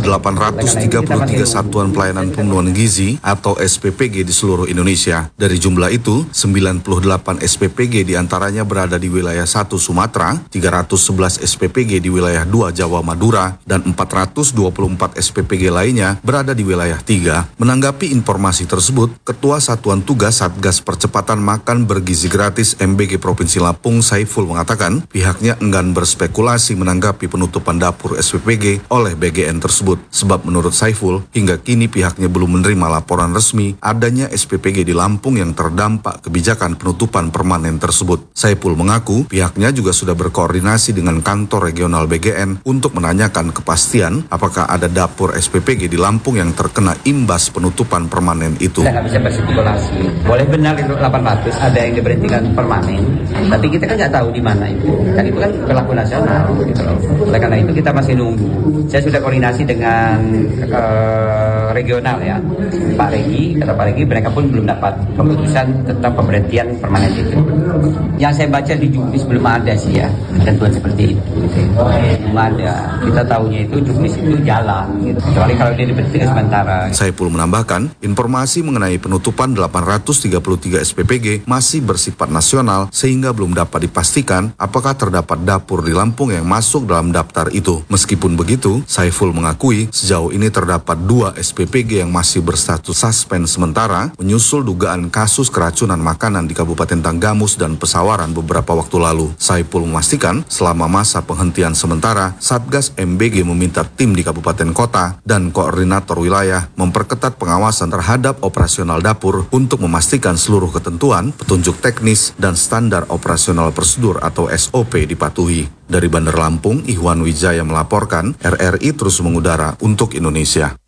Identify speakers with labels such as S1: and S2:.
S1: 833 satuan pelayanan pemenuhan gizi atau SPPG di seluruh Indonesia. Dari jumlah itu, 98 SPPG diantaranya berada di wilayah 1 Sumatera, 311 SPPG di wilayah 2 Jawa Madura, dan 424 SPPG lainnya berada di wilayah 3. Menanggapi informasi tersebut, Ketua Satuan Tugas Satgas Percepatan Makan Bergizi Gratis MBG Provinsi Lampung, Saiful, mengatakan pihaknya enggan berspekulasi menanggapi penutupan dapur SPPG oleh BGN tersebut. Sebab menurut Saiful, hingga kini pihaknya belum menerima laporan resmi adanya SPPG di Lampung yang terdampak kebijakan penutupan permanen tersebut. Saiful mengaku pihaknya juga sudah berkoordinasi dengan kantor regional BGN untuk menanyakan kepastian apakah ada dapur SPPG di Lampung yang terkena imbas penutupan permanen itu.
S2: Saya nggak bisa berspekulasi. Boleh benar itu 800 ada yang diberhentikan permanen, tapi kita kan nggak tahu di mana itu. Dan itu kan berlaku nasional. Gitu loh. Oleh karena itu kita masih nunggu. Saya sudah koordinasi dengan regional ya, Pak Regi. Kata Pak Regi mereka pun belum dapat keputusan tentang pemberhentian permanen itu. Yang saya baca di juknis belum ada sih ya ketentuan seperti itu. Belum ada. Kita tahunya itu juknis itu jalan. Gitu. Kecuali kalau dia diberhentikan sementara.
S1: Saiful menambahkan, informasi mengenai penutupan 833 SPPG masih bersifat nasional sehingga belum dapat dipastikan apakah terdapat dapur di Lampung yang masuk dalam daftar itu. Meskipun begitu, Saiful mengakui sejauh ini terdapat 2 SPPG yang masih berstatus suspend sementara menyusul dugaan kasus keracunan makanan di Kabupaten Tanggamus dan Pesawaran beberapa waktu lalu. Saiful memastikan selama masa penghentian sementara, Satgas MBG meminta tim di kabupaten kota dan koordinator wilayah memperketat pengawasan terhadap operasional dapur untuk memastikan seluruh ketentuan, petunjuk teknis, dan standar operasional prosedur atau SOP dipatuhi. Dari Bandar Lampung, Ihwan Wijaya melaporkan, RRI terus mengudara untuk Indonesia.